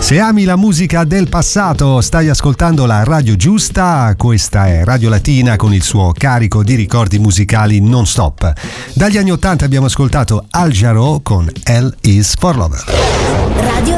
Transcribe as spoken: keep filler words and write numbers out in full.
Se ami la musica del passato, stai ascoltando la radio giusta. Questa è Radio Latina con il suo carico di ricordi musicali non stop. Dagli anni ottanta abbiamo ascoltato Al Jarreau con L is for Lover. Radio